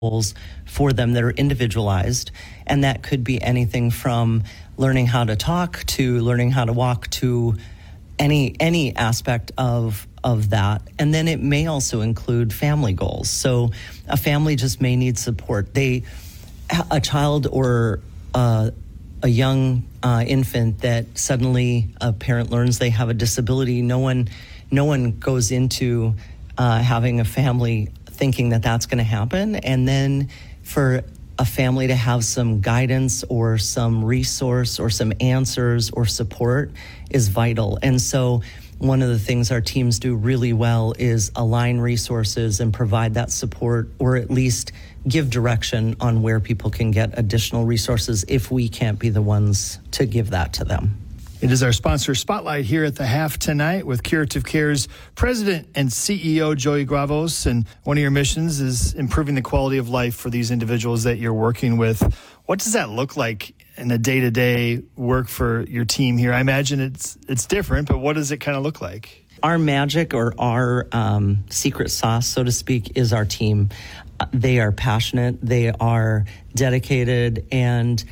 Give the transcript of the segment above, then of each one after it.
goals for them that are individualized, and that could be anything from learning how to talk to learning how to walk to any aspect of that. And then it may also include family goals. So a family just may need support. A child or a young infant that suddenly a parent learns they have a disability, no one goes into having a family thinking that that's going to happen. And then for a family to have some guidance or some resource or some answers or support is vital. And so one of the things our teams do really well is align resources and provide that support, or at least give direction on where people can get additional resources if we can't be the ones to give that to them. It is our sponsor spotlight here at the Half tonight with Curative Care's President and CEO, Joey Gravos. And one of your missions is improving the quality of life for these individuals that you're working with. What does that look like in the day-to-day work for your team here? I imagine it's different, but what does it kind of look like? Our magic, or our secret sauce, so to speak, is our team. They are passionate, they are dedicated, and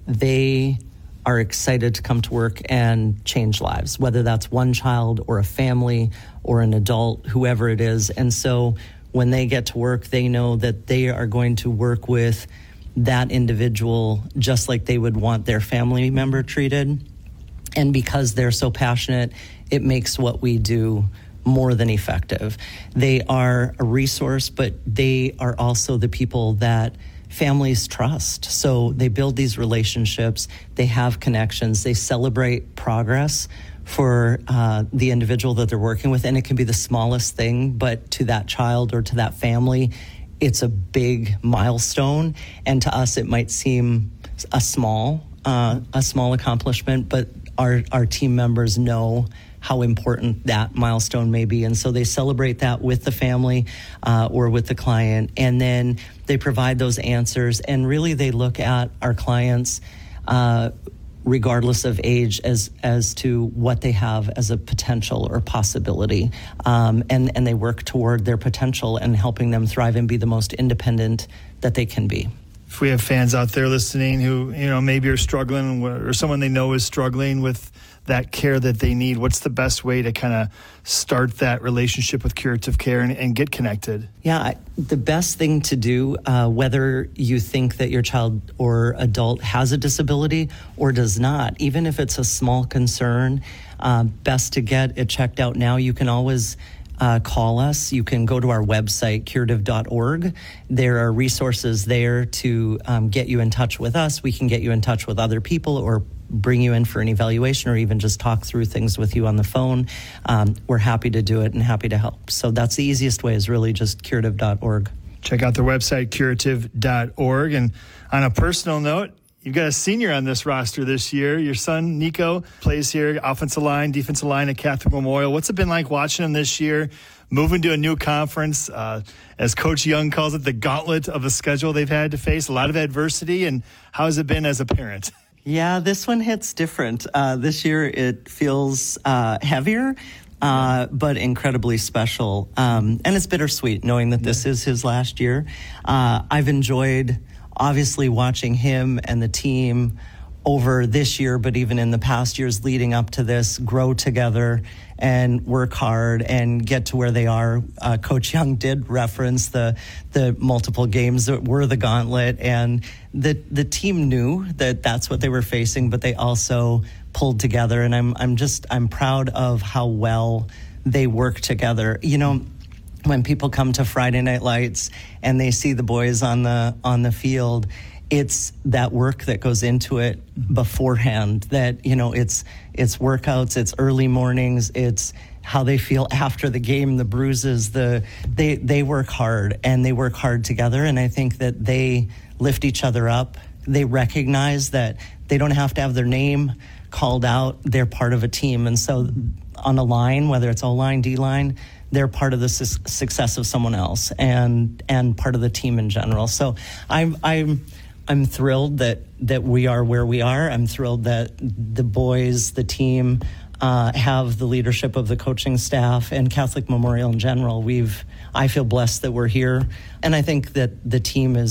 they are excited to come to work and change lives, whether that's one child or a family or an adult, whoever it is. And so when they get to work, they know that they are going to work with that individual just like they would want their family member treated. And because they're so passionate, it makes what we do more than effective. They are a resource, but they are also the people that families trust. So they build these relationships, they have connections, they celebrate progress for the individual that they're working with. And it can be the smallest thing, but to that child or to that family, it's a big milestone. And to us, it might seem a small accomplishment, but our team members know how important that milestone may be. And so they celebrate that with the family or with the client. And then they provide those answers. And really they look at our clients regardless of age as to what they have as a potential or possibility. And they work toward their potential and helping them thrive and be the most independent that they can be. If we have fans out there listening who, maybe are struggling or someone they know is struggling with that care that they need, what's the best way to kind of start that relationship with Curative Care and get connected? Yeah, the best thing to do, whether you think that your child or adult has a disability or does not, even if it's a small concern, best to get it checked out now. You can always call us. You can go to our website, curative.org. There are resources there to get you in touch with us. We can get you in touch with other people or bring you in for an evaluation or even just talk through things with you on the phone. We're happy to do it and happy to help. So that's the easiest way, is really just curative.org. Check out their website, curative.org. And on a personal note, you've got a senior on this roster this year. Your son, Nico, plays here, offensive line, defensive line at Catholic Memorial. What's it been like watching him this year, moving to a new conference, as Coach Young calls it, the gauntlet of a schedule they've had to face, a lot of adversity, and how has it been as a parent? Yeah, this one hits different. This year it feels heavier, but incredibly special. And it's bittersweet knowing that this is his last year. I've enjoyed obviously watching him and the team over this year, but even in the past years leading up to this, grow together and work hard and get to where they are. Coach Young did reference the multiple games that were the gauntlet, and the team knew that that's what they were facing, but they also pulled together. And I'm proud of how well they work together. When people come to Friday Night Lights and they see the boys on the field, it's that work that goes into it beforehand, that, it's workouts, it's early mornings, it's how they feel after the game, the bruises, they work hard and they work hard together. And I think that they lift each other up. They recognize that they don't have to have their name called out. They're part of a team. And so on a line, whether it's O-line, D-line, they're part of the success of someone else and part of the team in general. So I'm thrilled that we are where we are. I'm thrilled that the boys, the team, have the leadership of the coaching staff and Catholic Memorial in general. I feel blessed that we're here, and I think that the team is